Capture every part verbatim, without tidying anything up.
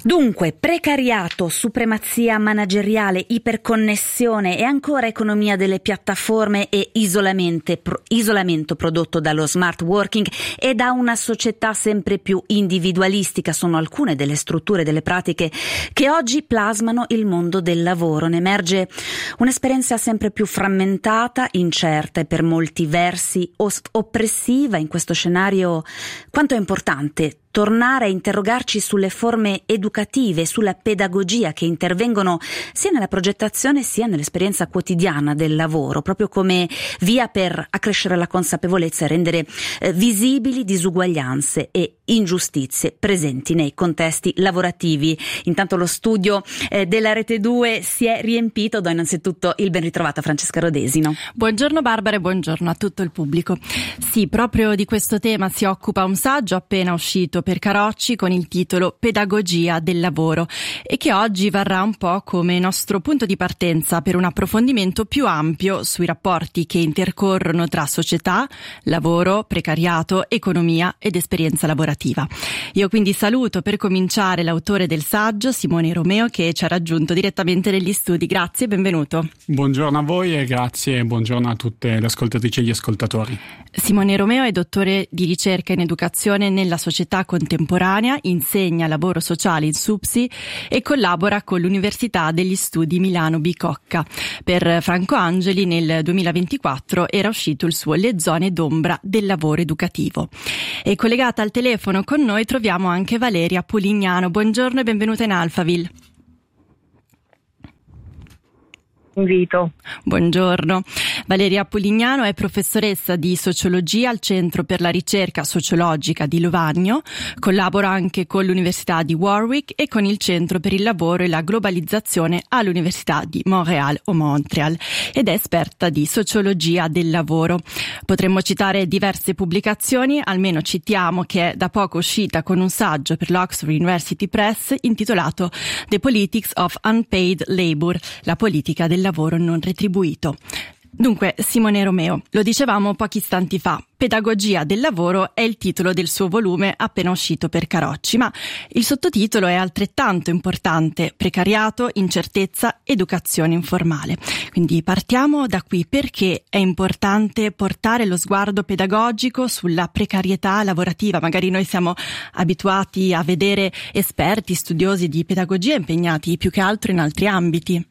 Dunque, precariato, supremazia manageriale, iperconnessione e ancora economia delle piattaforme e isolamento, pro, isolamento prodotto dallo smart working e da una società sempre più individualistica sono alcune delle strutture, delle pratiche che oggi plasmano il mondo del lavoro. Ne emerge un'esperienza sempre più frammentata, incerta e per molti versi oppressiva. In questo scenario quanto è importante tornare a interrogarci sulle forme educative, sulla pedagogia che intervengono sia nella progettazione sia nell'esperienza quotidiana del lavoro, proprio come via per accrescere la consapevolezza e rendere eh, visibili disuguaglianze e ingiustizie presenti nei contesti lavorativi. Intanto lo studio eh, della Rete due si è riempito. Do innanzitutto il ben ritrovata Francesca Rodesino. Buongiorno Barbara e buongiorno a tutto il pubblico. Sì, proprio di questo tema si occupa un saggio appena uscito per Carocci con il titolo Pedagogia del lavoro e che oggi varrà un po' come nostro punto di partenza per un approfondimento più ampio sui rapporti che intercorrono tra società, lavoro, precariato, economia ed esperienza lavorativa. Io quindi saluto per cominciare l'autore del saggio, Simone Romeo, che ci ha raggiunto direttamente negli studi. Grazie e benvenuto. Buongiorno a voi e grazie e buongiorno a tutte le ascoltatrici e gli ascoltatori. Simone Romeo è dottore di ricerca in educazione nella società contemporanea, insegna lavoro sociale in SUPSI e collabora con l'Università degli Studi Milano Bicocca. Per Franco Angeli nel duemilaventiquattro era uscito il suo Le zone d'ombra del lavoro educativo. E collegata al telefono con noi troviamo anche Valeria Pulignano. Buongiorno e benvenuta in Alphaville. Invito. Buongiorno. Valeria Pulignano è professoressa di sociologia al Centro per la ricerca sociologica di Lovagno, collabora anche con l'Università di Warwick e con il Centro per il lavoro e la globalizzazione all'Università di Montréal o Montreal ed è esperta di sociologia del lavoro. Potremmo citare diverse pubblicazioni, almeno citiamo che è da poco uscita con un saggio per l'Oxford University Press intitolato The Politics of Unpaid Labour, la politica del lavoro non retribuito. Dunque, Simone Romeo, lo dicevamo pochi istanti fa, Pedagogia del lavoro è il titolo del suo volume appena uscito per Carocci, ma il sottotitolo è altrettanto importante: precariato, incertezza, educazione informale. Quindi partiamo da qui. Perché è importante portare lo sguardo pedagogico sulla precarietà lavorativa? Magari noi siamo abituati a vedere esperti, studiosi di pedagogia impegnati più che altro in altri ambiti.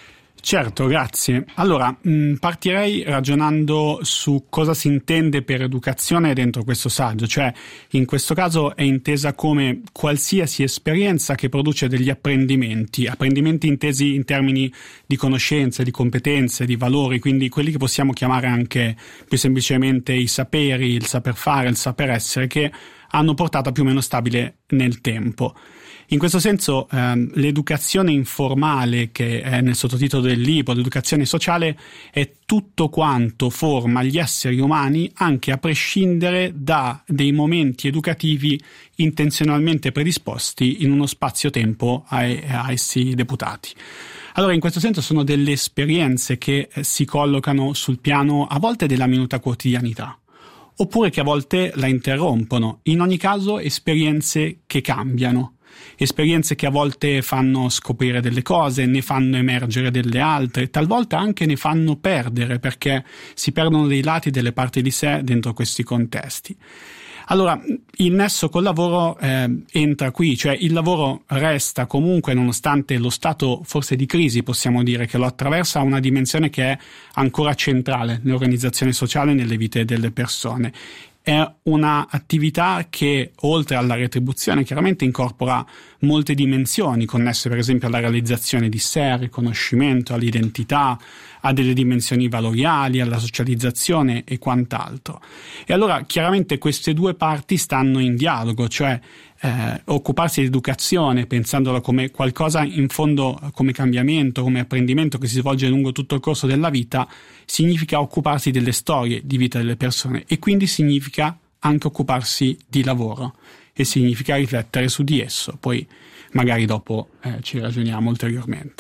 Certo, grazie. Allora, mh, partirei ragionando su cosa si intende per educazione dentro questo saggio, cioè in questo caso è intesa come qualsiasi esperienza che produce degli apprendimenti, apprendimenti intesi in termini di conoscenze, di competenze, di valori, quindi quelli che possiamo chiamare anche più semplicemente i saperi, il saper fare, il saper essere, che hanno portata più o meno stabile nel tempo. In questo senso ehm, l'educazione informale, che è nel sottotitolo del libro, l'educazione sociale, è tutto quanto forma gli esseri umani anche a prescindere da dei momenti educativi intenzionalmente predisposti in uno spazio-tempo a, a essi deputati. Allora, in questo senso sono delle esperienze che eh, si collocano sul piano a volte della minuta quotidianità, oppure che a volte la interrompono. In ogni caso, esperienze che cambiano. Esperienze che a volte fanno scoprire delle cose, ne fanno emergere delle altre, talvolta anche ne fanno perdere, perché si perdono dei lati, delle parti di sé dentro questi contesti. Allora, il nesso col lavoro eh, entra qui, cioè il lavoro resta comunque, nonostante lo stato forse di crisi, possiamo dire, che lo attraversa, una dimensione che è ancora centrale nell'organizzazione sociale e nelle vite delle persone. È una attività che, oltre alla retribuzione, chiaramente incorpora molte dimensioni connesse per esempio alla realizzazione di sé, al riconoscimento, all'identità, a delle dimensioni valoriali, alla socializzazione e quant'altro. E allora chiaramente queste due parti stanno in dialogo, cioè eh, occuparsi di educazione pensandola come qualcosa in fondo come cambiamento, come apprendimento che si svolge lungo tutto il corso della vita, significa occuparsi delle storie di vita delle persone e quindi significa anche occuparsi di lavoro e significa riflettere su di esso. Poi magari dopo eh, ci ragioniamo ulteriormente.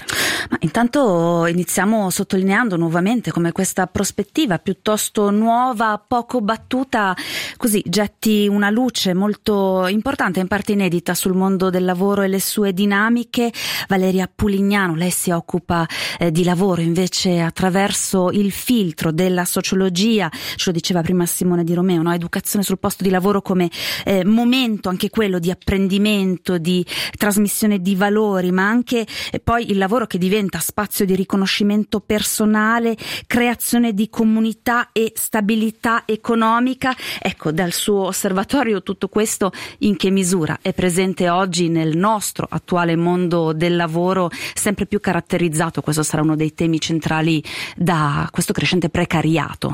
Ma intanto iniziamo sottolineando nuovamente come questa prospettiva piuttosto nuova, poco battuta, così getti una luce molto importante, in parte inedita, sul mondo del lavoro e le sue dinamiche. Valeria Pulignano, lei si occupa eh, di lavoro invece attraverso il filtro della sociologia, ce lo diceva prima Simone Di Romeo, no? Educazione sul posto di lavoro come eh, momento anche quello di apprendimento, di trasmissione di valori, ma anche eh, poi il lavoro che diventa spazio di riconoscimento personale, creazione di comunità e stabilità economica. Ecco, dal suo osservatorio tutto questo in che misura è presente oggi nel nostro attuale mondo del lavoro, sempre più caratterizzato, questo sarà uno dei temi centrali, da questo crescente precariato?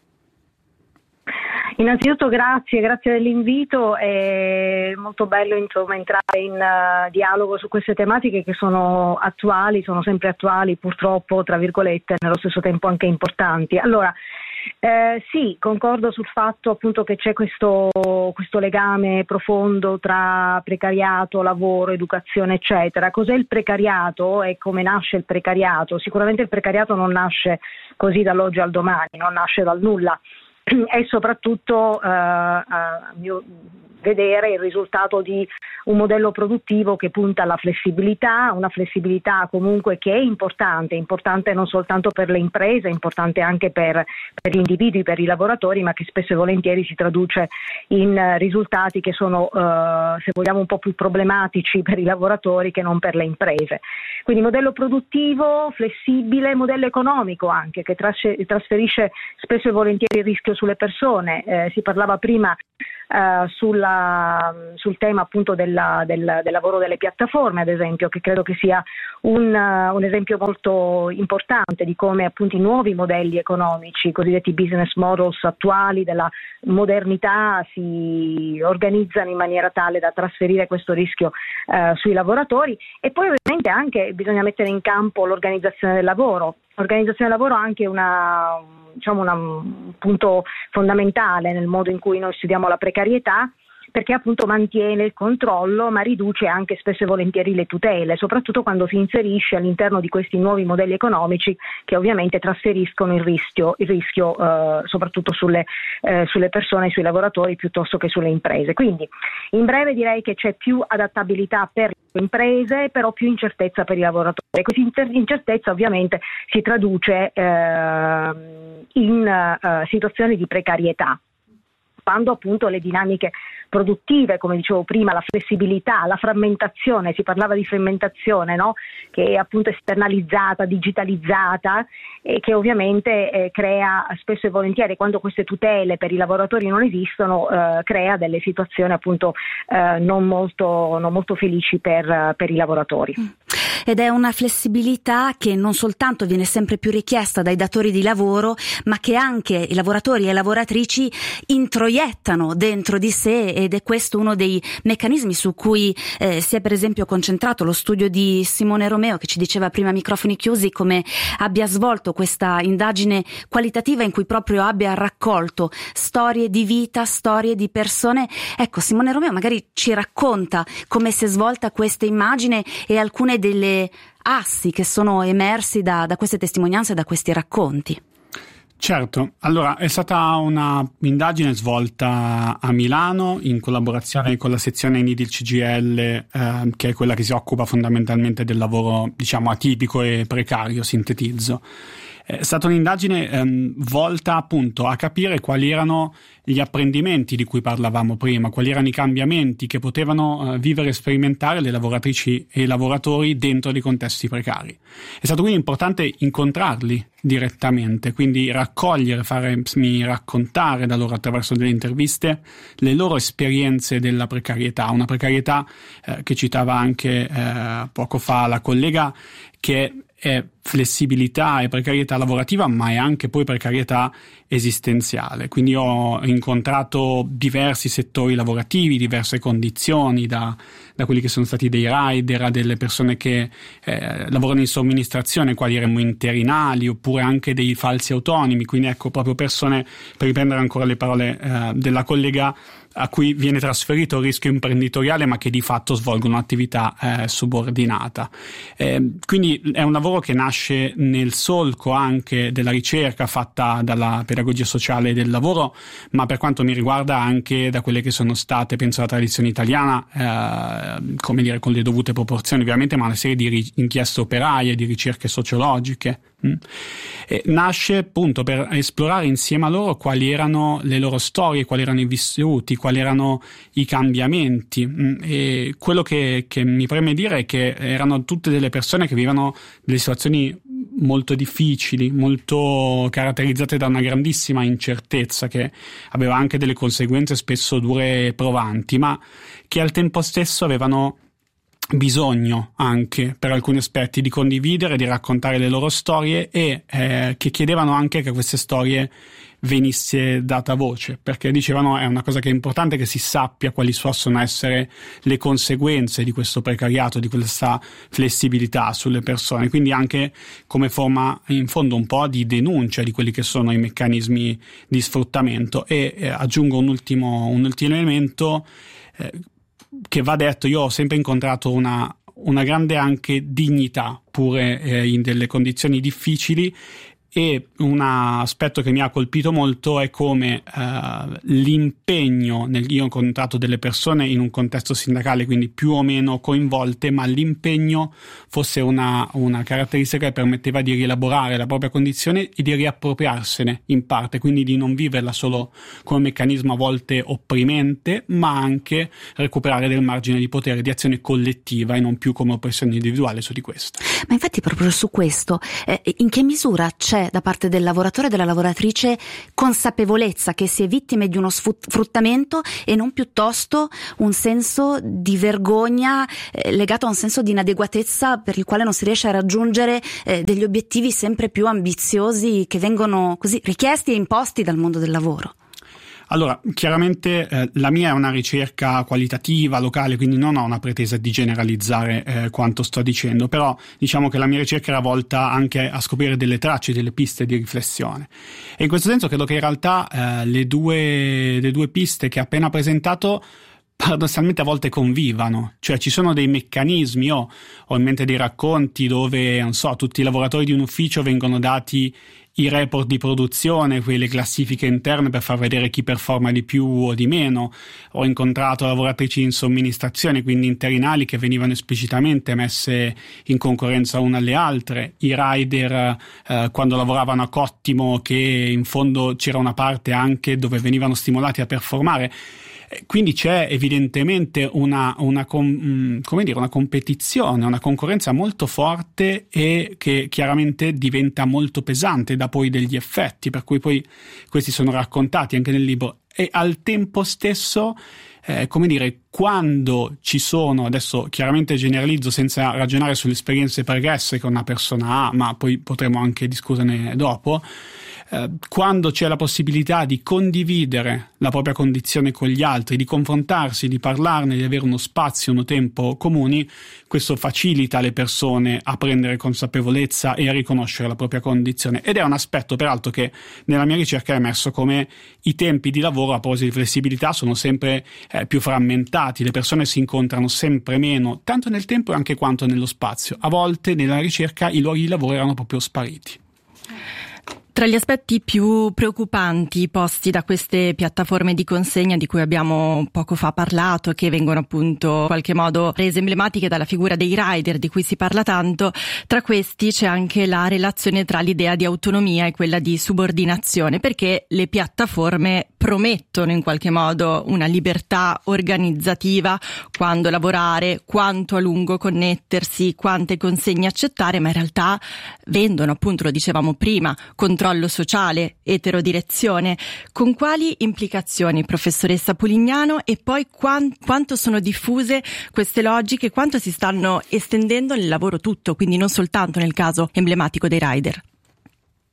Innanzitutto grazie, grazie dell'invito, è molto bello insomma entrare in uh, dialogo su queste tematiche che sono attuali, sono sempre attuali purtroppo, tra virgolette, nello stesso tempo anche importanti. Allora, eh, sì, concordo sul fatto appunto che c'è questo, questo legame profondo tra precariato, lavoro, educazione eccetera. Cos'è il precariato e come nasce il precariato? Sicuramente il precariato non nasce così dall'oggi al domani, non nasce dal nulla. È soprattutto eh, a mio vedere il risultato di un modello produttivo che punta alla flessibilità, una flessibilità comunque che è importante, importante non soltanto per le imprese, è importante anche per, per gli individui, per i lavoratori, ma che spesso e volentieri si traduce in risultati che sono, eh, se vogliamo, un po' più problematici per i lavoratori che non per le imprese. Quindi modello produttivo, flessibile, modello economico anche, che trasferisce spesso e volentieri il rischio sulle persone. Eh, si parlava prima Uh, sulla, sul tema appunto della, del, del lavoro delle piattaforme, ad esempio, che credo che sia un, uh, un esempio molto importante di come appunto i nuovi modelli economici, i cosiddetti business models attuali della modernità, si organizzano in maniera tale da trasferire questo rischio uh, sui lavoratori. E poi ovviamente anche bisogna mettere in campo l'organizzazione del lavoro. L'organizzazione del lavoro è anche una, diciamo una, un punto fondamentale nel modo in cui noi studiamo la precarietà, perché appunto mantiene il controllo ma riduce anche spesso e volentieri le tutele, soprattutto quando si inserisce all'interno di questi nuovi modelli economici che ovviamente trasferiscono il rischio, il rischio eh, soprattutto sulle, eh, sulle persone, sui lavoratori piuttosto che sulle imprese. Quindi in breve direi che c'è più adattabilità per le imprese, però più incertezza per i lavoratori. E questa incertezza ovviamente si traduce eh, in eh, situazioni di precarietà, quando appunto le dinamiche produttive, come dicevo prima, la flessibilità, la frammentazione, si parlava di frammentazione, no? Che è appunto esternalizzata, digitalizzata e che ovviamente eh, crea spesso e volentieri, quando queste tutele per i lavoratori non esistono, eh, crea delle situazioni appunto eh, non molto, non molto felici per, per i lavoratori. Ed è una flessibilità che non soltanto viene sempre più richiesta dai datori di lavoro, ma che anche i lavoratori e le lavoratrici introiettano dentro di sé, ed è questo uno dei meccanismi su cui eh, si è per esempio concentrato lo studio di Simone Romeo, che ci diceva prima a microfoni chiusi come abbia svolto questa indagine qualitativa in cui proprio abbia raccolto storie di vita, storie di persone. Ecco, Simone Romeo magari ci racconta come si è svolta questa immagine e alcune delle assi che sono emersi da, da queste testimonianze e da questi racconti. Certo, allora è stata una indagine svolta a Milano in collaborazione con la sezione N I D il C G I L, eh, che è quella che si occupa fondamentalmente del lavoro, diciamo, atipico e precario, sintetizzo. È stata un'indagine ehm, volta appunto a capire quali erano gli apprendimenti di cui parlavamo prima, quali erano i cambiamenti che potevano eh, vivere e sperimentare le lavoratrici e i lavoratori dentro dei contesti precari. È stato quindi importante incontrarli direttamente, quindi raccogliere, farmi raccontare da loro attraverso delle interviste le loro esperienze della precarietà, una precarietà eh, che citava anche eh, poco fa la collega, che è flessibilità e precarietà lavorativa, ma è anche poi precarietà esistenziale. Quindi ho incontrato diversi settori lavorativi, diverse condizioni, da, da quelli che sono stati dei rider a delle persone che eh, lavorano in somministrazione, quali erano interinali, oppure anche dei falsi autonomi. Quindi ecco, proprio persone, per riprendere ancora le parole eh, della collega, a cui viene trasferito il rischio imprenditoriale, ma che di fatto svolgono un'attività eh, subordinata. Eh, quindi è un lavoro che nasce nel solco anche della ricerca fatta dalla pedagogia sociale del lavoro, ma per quanto mi riguarda anche da quelle che sono state, penso alla tradizione italiana, eh, come dire, con le dovute proporzioni ovviamente, ma una serie di ri- inchieste operaie, di ricerche sociologiche. E nasce appunto per esplorare insieme a loro quali erano le loro storie, quali erano i vissuti, quali erano i cambiamenti. E quello che, che mi preme dire è che erano tutte delle persone che vivevano delle situazioni molto difficili, molto caratterizzate da una grandissima incertezza che aveva anche delle conseguenze spesso dure e provanti, ma che al tempo stesso avevano bisogno anche per alcuni aspetti di condividere, di raccontare le loro storie e eh, che chiedevano anche che a queste storie venisse data voce, perché dicevano è una cosa che è importante che si sappia quali possono essere le conseguenze di questo precariato, di questa flessibilità sulle persone, quindi anche come forma in fondo un po' di denuncia di quelli che sono i meccanismi di sfruttamento. E eh, aggiungo un ultimo, un ultimo elemento eh, che va detto: io ho sempre incontrato una, una grande anche dignità pure eh, in delle condizioni difficili, e un aspetto che mi ha colpito molto è come uh, l'impegno, nel, io ho incontrato delle persone in un contesto sindacale, quindi più o meno coinvolte, ma l'impegno fosse una, una caratteristica che permetteva di rielaborare la propria condizione e di riappropriarsene in parte, quindi di non viverla solo come meccanismo a volte opprimente, ma anche recuperare del margine di potere di azione collettiva e non più come oppressione individuale su di questo. Ma infatti proprio su questo, eh, in che misura c'è da parte del lavoratore e della lavoratrice consapevolezza che si è vittime di uno sfruttamento e non piuttosto un senso di vergogna eh, legato a un senso di inadeguatezza per il quale non si riesce a raggiungere eh, degli obiettivi sempre più ambiziosi che vengono così richiesti e imposti dal mondo del lavoro? Allora, chiaramente eh, la mia è una ricerca qualitativa, locale, quindi non ho una pretesa di generalizzare eh, quanto sto dicendo, però diciamo che la mia ricerca era volta anche a scoprire delle tracce, delle piste di riflessione. E in questo senso credo che in realtà eh, le due, le due piste che ho appena presentato paradossalmente a volte convivano, cioè ci sono dei meccanismi. Io ho in mente dei racconti dove, non so, tutti i lavoratori di un ufficio vengono dati i report di produzione, quelle classifiche interne per far vedere chi performa di più o di meno. Ho incontrato lavoratrici in somministrazione, quindi interinali, che venivano esplicitamente messe in concorrenza una alle altre, i rider eh, quando lavoravano a cottimo, che in fondo c'era una parte anche dove venivano stimolati a performare. Quindi c'è evidentemente una, una, com, come dire, una competizione, una concorrenza molto forte e che chiaramente diventa molto pesante, dà poi degli effetti, per cui poi questi sono raccontati anche nel libro. E al tempo stesso, eh, come dire, quando ci sono, adesso chiaramente generalizzo senza ragionare sulle esperienze pregresse che una persona ha, ma poi potremo anche discuterne dopo, eh, quando c'è la possibilità di condividere la propria condizione con gli altri, di confrontarsi, di parlarne, di avere uno spazio, uno tempo comuni, questo facilita le persone a prendere consapevolezza e a riconoscere la propria condizione. Ed è un aspetto peraltro che nella mia ricerca è emerso, come i tempi di lavoro a proposito di flessibilità sono sempre eh, più frammentati, le persone si incontrano sempre meno, tanto nel tempo anche quanto nello spazio. A volte nella ricerca i luoghi di lavoro erano proprio spariti. Tra gli aspetti più preoccupanti posti da queste piattaforme di consegna di cui abbiamo poco fa parlato, che vengono appunto in qualche modo rese emblematiche dalla figura dei rider di cui si parla tanto, tra questi c'è anche la relazione tra l'idea di autonomia e quella di subordinazione, perché le piattaforme promettono in qualche modo una libertà organizzativa, quando lavorare, quanto a lungo connettersi, quante consegne accettare, ma in realtà vendono, appunto lo dicevamo prima, controllo sociale, eterodirezione. Con quali implicazioni, professoressa Pulignano, e poi quant- quanto sono diffuse queste logiche, quanto si stanno estendendo nel lavoro tutto, quindi non soltanto nel caso emblematico dei rider?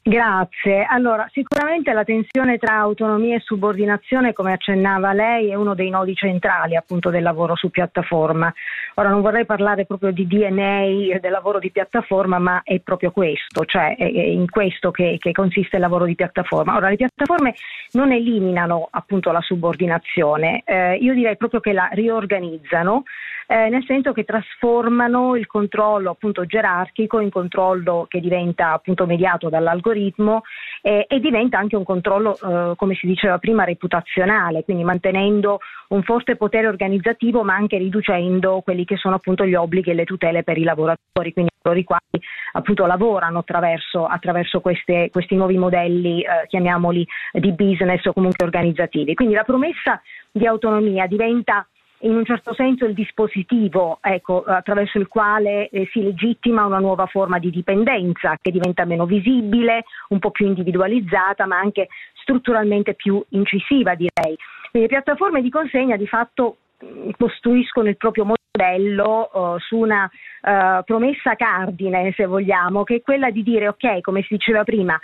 Grazie. Allora, sicuramente la tensione tra autonomia e subordinazione, come accennava lei, è uno dei nodi centrali appunto del lavoro su piattaforma. Ora non vorrei parlare proprio di D N A del lavoro di piattaforma, ma è proprio questo, cioè è in questo che, che consiste il lavoro di piattaforma. Ora, le piattaforme non eliminano appunto la subordinazione, eh, io direi proprio che la riorganizzano, eh, nel senso che trasformano il controllo appunto gerarchico in controllo che diventa appunto mediato dall'algoritmo eh, e diventa anche un controllo, eh, come si diceva prima, reputazionale, quindi mantenendo un forte potere organizzativo ma anche riducendo quelli che sono appunto gli obblighi e le tutele per i lavoratori, quindi coloro i quali appunto lavorano attraverso, attraverso queste, questi nuovi modelli, eh, chiamiamoli di business o comunque organizzativi. Quindi la promessa di autonomia diventa in un certo senso il dispositivo, ecco, attraverso il quale eh, si legittima una nuova forma di dipendenza che diventa meno visibile, un po' più individualizzata, ma anche strutturalmente più incisiva, direi. Quindi le piattaforme di consegna di fatto costruiscono il proprio modello uh, su una uh, promessa cardine, se vogliamo, che è quella di dire ok, come si diceva prima,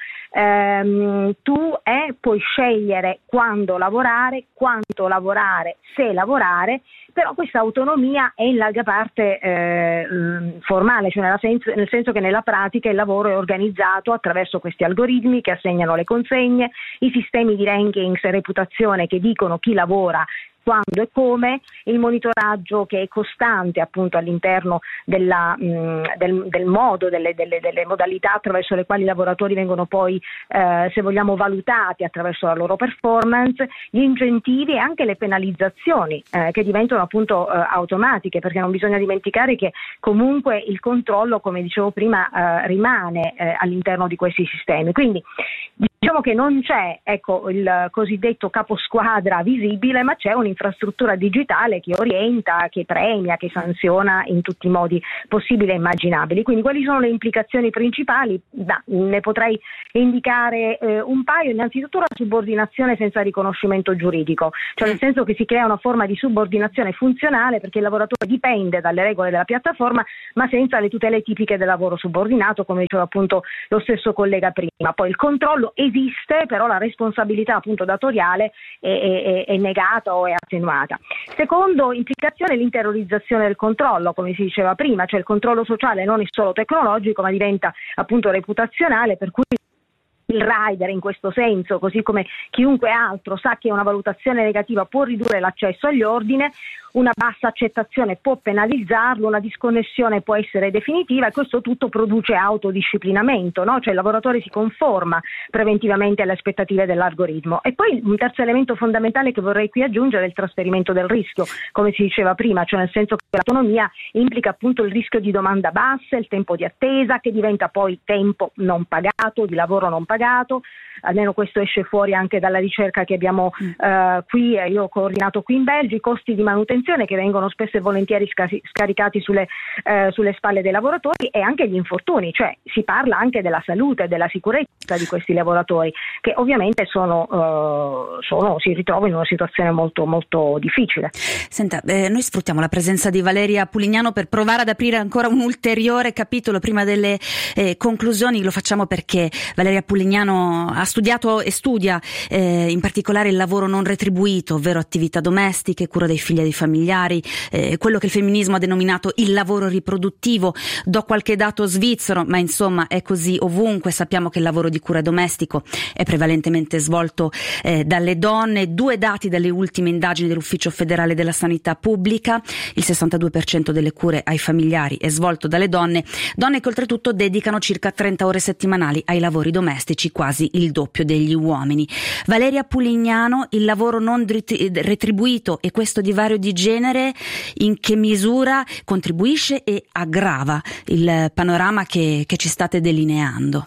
ehm, tu eh, puoi scegliere quando lavorare, quanto lavorare, se lavorare, però questa autonomia è in larga parte eh, formale, cioè nella senso, nel senso che nella pratica il lavoro è organizzato attraverso questi algoritmi che assegnano le consegne, i sistemi di rankings e reputazione che dicono chi lavora, quando e come, il monitoraggio che è costante appunto all'interno della, mh, del, del modo, delle, delle, delle modalità attraverso le quali i lavoratori vengono poi, eh, se vogliamo, valutati attraverso la loro performance, gli incentivi e anche le penalizzazioni eh, che diventano appunto eh, automatiche, perché non bisogna dimenticare che comunque il controllo, come dicevo prima, eh, rimane eh, all'interno di questi sistemi. Quindi diciamo che non c'è, ecco, il cosiddetto caposquadra visibile, ma c'è un'infrastruttura digitale che orienta, che premia, che sanziona in tutti i modi possibili e immaginabili. Quindi quali sono le implicazioni principali? Da, ne potrei indicare eh, un paio. Innanzitutto la subordinazione senza riconoscimento giuridico, cioè nel senso che si crea una forma di subordinazione funzionale perché il lavoratore dipende dalle regole della piattaforma ma senza le tutele tipiche del lavoro subordinato, come diceva appunto lo stesso collega prima. Poi il controllo esiste, però la responsabilità appunto datoriale è, è, è negata o è attenuata. Secondo implicazione, l'interiorizzazione del controllo, come si diceva prima, cioè il controllo sociale non è solo tecnologico ma diventa appunto reputazionale, per cui il rider in questo senso, così come chiunque altro sa che una valutazione negativa può ridurre l'accesso agli ordini, una bassa accettazione può penalizzarlo, una disconnessione può essere definitiva e questo tutto produce autodisciplinamento, no? Cioè il lavoratore si conforma preventivamente alle aspettative dell'algoritmo. E poi un terzo elemento fondamentale che vorrei qui aggiungere è il trasferimento del rischio, come si diceva prima, cioè nel senso che l'autonomia implica appunto il rischio di domanda bassa, il tempo di attesa che diventa poi tempo non pagato, di lavoro non pagato. Almeno questo esce fuori anche dalla ricerca che abbiamo eh, qui, io ho coordinato qui in Belgio, i costi di manutenzione che vengono spesso e volentieri sca- scaricati sulle, eh, sulle spalle dei lavoratori e anche gli infortuni, cioè si parla anche della salute e della sicurezza di questi lavoratori che ovviamente sono, eh, sono si ritrovano in una situazione molto molto difficile. Senta, eh, noi sfruttiamo la presenza di Valeria Pulignano per provare ad aprire ancora un ulteriore capitolo prima delle eh, conclusioni. Lo facciamo perché Valeria Pulignano ha studiato e studia eh, in particolare il lavoro non retribuito, ovvero attività domestiche, cura dei figli e dei familiari, eh, quello che il femminismo ha denominato il lavoro riproduttivo. Do qualche dato svizzero, ma insomma è così ovunque. Sappiamo che il lavoro di cura domestico è prevalentemente svolto eh, dalle donne. Due dati dalle ultime indagini dell'Ufficio federale della sanità pubblica: il sessantadue per cento delle cure ai familiari è svolto dalle donne, donne che oltretutto dedicano circa trenta ore settimanali ai lavori domestici, quasi il doppio degli uomini. Valeria Pulignano, il lavoro non retribuito e questo divario di genere in che misura contribuisce e aggrava il panorama che, che ci state delineando?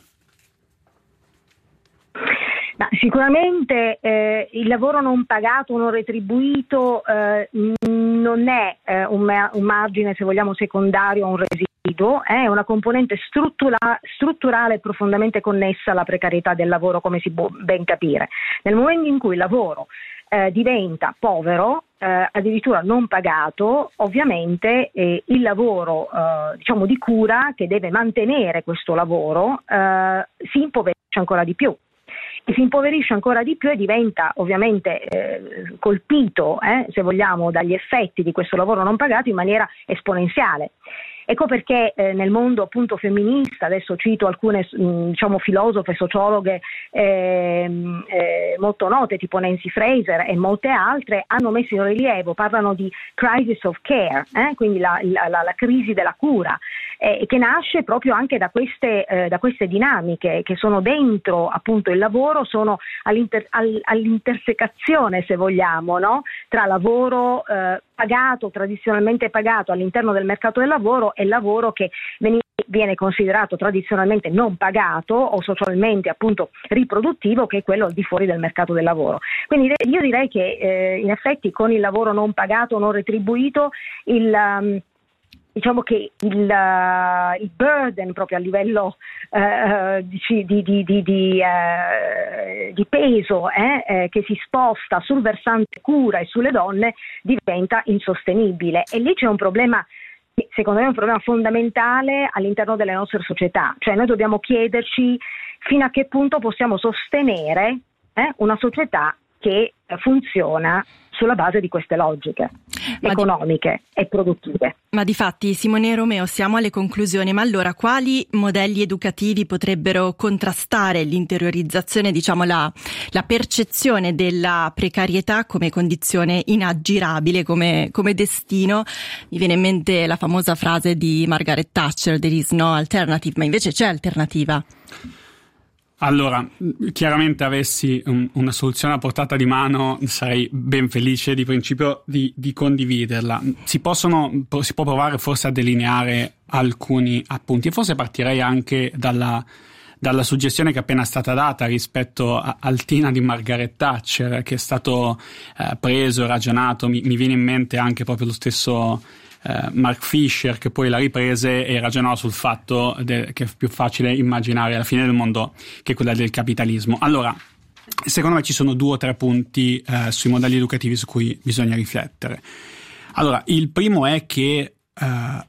Ma sicuramente eh, il lavoro non pagato, non retribuito eh, non è eh, un, ma- un margine, se vogliamo, secondario, un residuo, è una componente struttura- strutturale profondamente connessa alla precarietà del lavoro, come si può ben capire. Nel momento in cui il lavoro eh, diventa povero, eh, addirittura non pagato, ovviamente eh, il lavoro eh, diciamo di cura che deve mantenere questo lavoro eh, si impoverisce. ancora di più. E si impoverisce ancora di più e diventa ovviamente eh, colpito, eh, se vogliamo, dagli effetti di questo lavoro non pagato in maniera esponenziale. Ecco perché eh, nel mondo appunto femminista, adesso cito alcune mh, diciamo filosofe, sociologhe eh, eh, molto note, tipo Nancy Fraser e molte altre, hanno messo in rilievo, parlano di crisis of care, eh, quindi la, la, la, la crisi della cura, eh, che nasce proprio anche da queste, eh, da queste dinamiche che sono dentro appunto il lavoro, sono all'inter, all, all'intersecazione, se vogliamo, no? Tra lavoro eh, pagato, tradizionalmente pagato all'interno del mercato del lavoro e il lavoro che viene considerato tradizionalmente non pagato o socialmente appunto riproduttivo, che è quello al di fuori del mercato del lavoro. Quindi io direi che eh, in effetti con il lavoro non pagato, non retribuito, il um, diciamo che il, uh, il burden proprio a livello uh, di, di, di, di, di, uh, di peso eh, eh, che si sposta sul versante cura e sulle donne diventa insostenibile, e lì c'è un problema, secondo me è un problema fondamentale all'interno delle nostre società, cioè noi dobbiamo chiederci fino a che punto possiamo sostenere eh, una società che funziona sulla base di queste logiche ma economiche di, e produttive. Ma difatti, Simone Romeo, siamo alle conclusioni, ma allora quali modelli educativi potrebbero contrastare l'interiorizzazione, diciamo la, la percezione della precarietà come condizione inaggirabile, come, come destino? Mi viene in mente la famosa frase di Margaret Thatcher, there is no alternative, ma invece c'è alternativa. Allora, chiaramente avessi un, una soluzione a portata di mano sarei ben felice di principio di, di condividerla. Si possono, si può provare forse a delineare alcuni appunti, e forse partirei anche dalla, dalla suggestione che è appena stata data rispetto a, al Tina di Margaret Thatcher, che è stato eh, preso e ragionato. Mi, mi viene in mente anche proprio lo stesso Uh, Mark Fisher, che poi la riprese e ragionò sul fatto de- che è più facile immaginare la fine del mondo che quella del capitalismo. Allora, secondo me ci sono due o tre punti uh, sui modelli educativi su cui bisogna riflettere. Allora, il primo è che uh,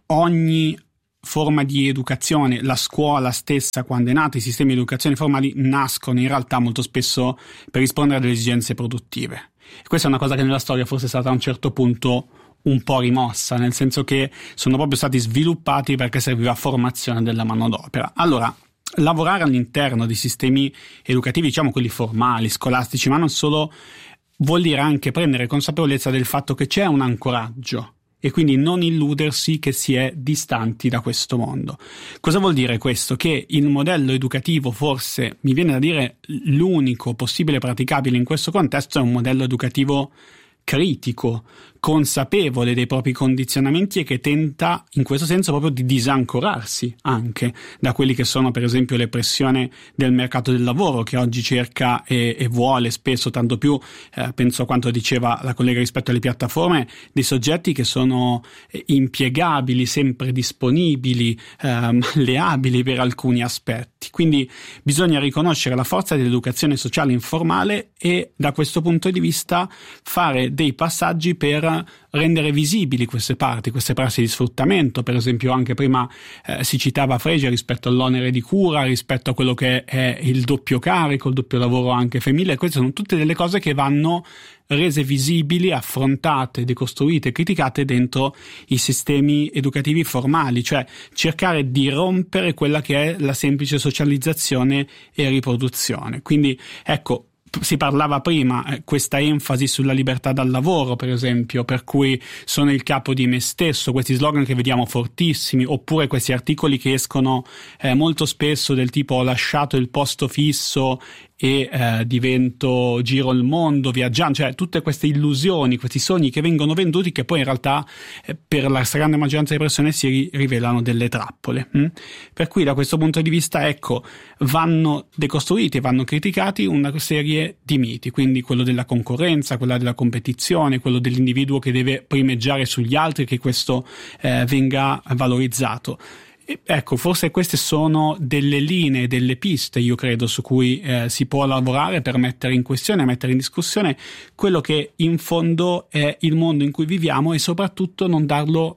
ogni forma di educazione, la scuola stessa quando è nata, i sistemi di educazione formali nascono in realtà molto spesso per rispondere alle esigenze produttive. E questa è una cosa che nella storia forse è stata a un certo punto un po' rimossa, nel senso che sono proprio stati sviluppati perché serviva formazione della manodopera. Allora, lavorare all'interno di sistemi educativi, diciamo quelli formali, scolastici, ma non solo, vuol dire anche prendere consapevolezza del fatto che c'è un ancoraggio e quindi non illudersi che si è distanti da questo mondo. Cosa vuol dire questo? Che il modello educativo, forse mi viene da dire l'unico possibile praticabile in questo contesto, è un modello educativo critico, consapevole dei propri condizionamenti e che tenta in questo senso proprio di disancorarsi anche da quelli che sono per esempio le pressioni del mercato del lavoro, che oggi cerca e, e vuole spesso tanto più, eh, penso a quanto diceva la collega rispetto alle piattaforme, dei soggetti che sono impiegabili, sempre disponibili, eh, malleabili per alcuni aspetti. Quindi bisogna riconoscere la forza dell'educazione sociale informale e da questo punto di vista fare dei passaggi per rendere visibili queste parti, queste prassi di sfruttamento. Per esempio anche prima eh, si citava Frege rispetto all'onere di cura, rispetto a quello che è il doppio carico, il doppio lavoro anche femminile. Queste sono tutte delle cose che vanno rese visibili, affrontate, decostruite, criticate dentro i sistemi educativi formali, cioè cercare di rompere quella che è la semplice socializzazione e riproduzione. Quindi ecco, si parlava prima, eh, questa enfasi sulla libertà dal lavoro, per esempio, per cui sono il capo di me stesso, questi slogan che vediamo fortissimi, oppure questi articoli che escono eh, molto spesso del tipo ho lasciato il posto fisso e eh, divento, giro il mondo viaggiando, cioè tutte queste illusioni, questi sogni che vengono venduti che poi in realtà eh, per la stragrande maggioranza delle persone si ri- rivelano delle trappole. Hm? Per cui da questo punto di vista, ecco, vanno decostruiti e vanno criticati una serie di miti, quindi quello della concorrenza, quella della competizione, quello dell'individuo che deve primeggiare sugli altri, che questo eh, venga valorizzato. Ecco, forse queste sono delle linee, delle piste, io credo, su cui eh, si può lavorare per mettere in questione, mettere in discussione quello che in fondo è il mondo in cui viviamo e soprattutto non darlo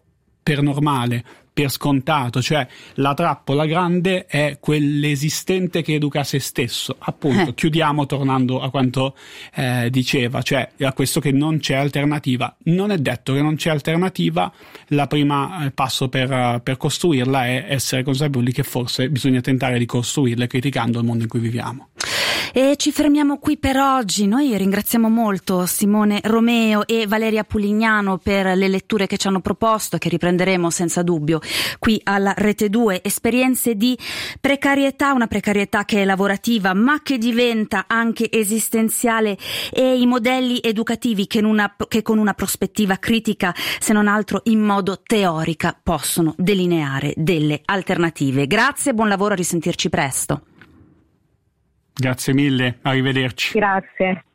per normale, per scontato, cioè la trappola grande è quell'esistente che educa se stesso, appunto. Eh. Chiudiamo tornando a quanto eh, diceva, cioè a questo che non c'è alternativa. Non è detto che non c'è alternativa, la prima eh, passo per, per costruirla è essere consapevoli che forse bisogna tentare di costruirla criticando il mondo in cui viviamo. E ci fermiamo qui per oggi. Noi ringraziamo molto Simone Romeo e Valeria Pulignano per le letture che ci hanno proposto, che riprenderemo senza dubbio qui alla Rete due. Esperienze di precarietà, una precarietà che è lavorativa ma che diventa anche esistenziale, e i modelli educativi che, in una, che con una prospettiva critica, se non altro in modo teorica, possono delineare delle alternative. Grazie, buon lavoro, a risentirci presto. Grazie mille, arrivederci. Grazie.